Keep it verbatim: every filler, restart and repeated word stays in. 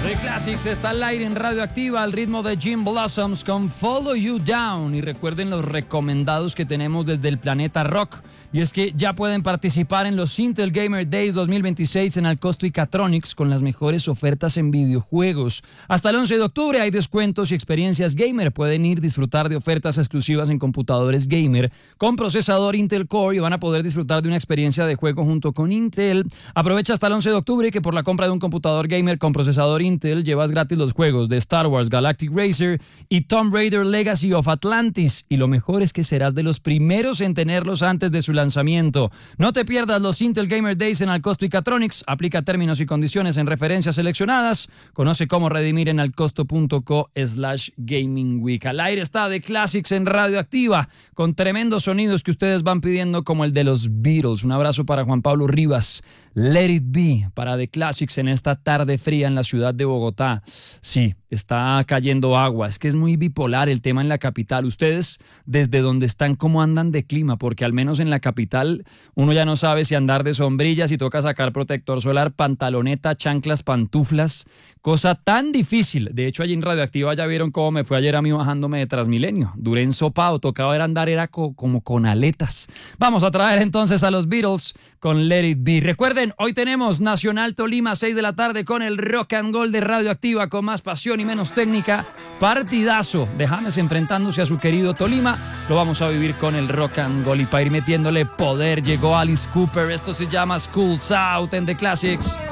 The Classics está al aire en Radioactiva al ritmo de Jim Blossoms con Follow You Down. Y recuerden los recomendados que tenemos desde el Planeta Rock. Y es que ya pueden participar en los Intel Gamer Days dos mil veintiséis en Alcosto y Catronics con las mejores ofertas en videojuegos. Hasta el once de octubre hay descuentos y experiencias gamer. Pueden ir a disfrutar de ofertas exclusivas en computadores gamer con procesador Intel Core y van a poder disfrutar de una experiencia de juego junto con Intel. Aprovecha hasta el once de octubre que por la compra de un computador gamer con procesador Intel llevas gratis los juegos de Star Wars Galactic Racer y Tomb Raider Legacy of Atlantis. Y lo mejor es que serás de los primeros en tenerlos antes de su lanzamiento. No te pierdas los Intel Gamer Days en Alcosto y Catronics. Aplica términos y condiciones en referencias seleccionadas. Conoce cómo redimir en alcosto.co slash gaming week. Al aire está The Classics en Radioactiva con tremendos sonidos que ustedes van pidiendo como el de los Beatles. Un abrazo para Juan Pablo Rivas. Let It Be para The Classics en esta tarde fría en la ciudad de Bogotá. Sí, está cayendo agua. Es que es muy bipolar el tema en la capital. Ustedes, desde donde están, ¿cómo andan de clima? Porque al menos en la capital uno ya no sabe si andar de sombrilla, si toca sacar protector solar, pantaloneta, chanclas, pantuflas. Cosa tan difícil. De hecho, allí en Radioactiva ya vieron cómo me fue ayer a mí bajándome de Transmilenio. Duré ensopado, tocaba era andar, era co- como con aletas. Vamos a traer entonces a los Beatles con Let It Be. Recuerden, hoy tenemos Nacional Tolima, seis de la tarde con el Rock and Roll de Radioactiva con más pasión y menos técnica. Partidazo de James enfrentándose a su querido Tolima. Lo vamos a vivir con el Rock and Roll y para ir metiéndole poder llegó Alice Cooper. Esto se llama Schools Out en The Classics.